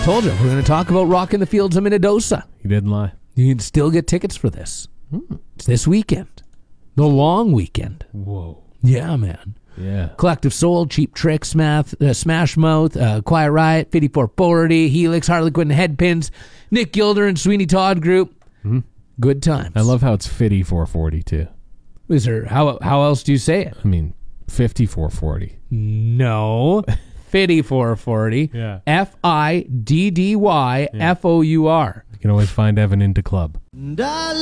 told you, we're going to talk about Rockin' the Fields of Minnedosa. You didn't lie. You can still get tickets for this. It's this weekend. The long weekend. Whoa. Yeah, man. Yeah. Collective Soul, Cheap Trick, Smash Mouth, Quiet Riot, 5440, Helix, Harley Quinn, Headpins, Nick Gilder, and Sweeney Todd Group. Mm-hmm. Good times. I love how it's 5440 too. Is there, how else do you say it? I mean, 5440. No. 5440. Yeah. FIDDYFOUR. You can always find Evan into club.